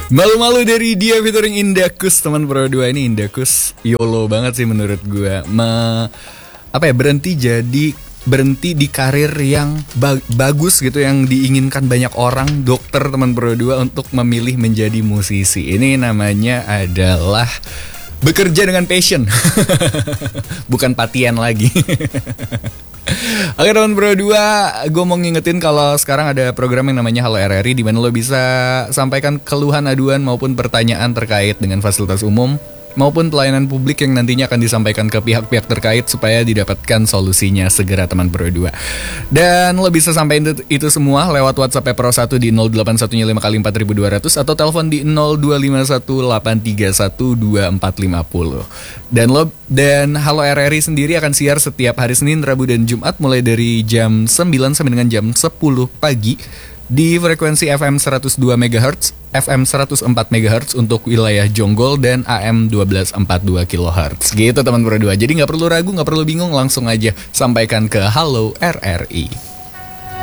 Malu-malu dari dia featuring Indakus, teman Pro 2 ini. Indakus YOLO banget sih menurut gue. Berhenti di karir yang bagus gitu, yang diinginkan banyak orang, dokter, teman Pro 2, untuk memilih menjadi musisi. Ini namanya adalah bekerja dengan passion. Bukan patian lagi. Oke teman Pro 2, gue mau ngingetin kalau sekarang ada program yang namanya Halo RRI, di mana lo bisa sampaikan keluhan, aduan maupun pertanyaan terkait dengan fasilitas umum maupun pelayanan publik yang nantinya akan disampaikan ke pihak-pihak terkait supaya didapatkan solusinya segera, teman Pro 2. Dan lo bisa sampaikan itu semua lewat WhatsApp Pro 1 di 0815 kali 4200 atau telepon di 0251831240. Dan Halo RRI sendiri akan siar setiap hari Senin, Rabu, dan Jumat mulai dari jam 9 sampai dengan jam 10 pagi di frekuensi FM 102 MHz, FM 104 MHz untuk wilayah Jonggol, dan AM 1242 kHz. Gitu teman Pro 2. Jadi nggak perlu ragu, nggak perlu bingung, langsung aja sampaikan ke Halo RRI.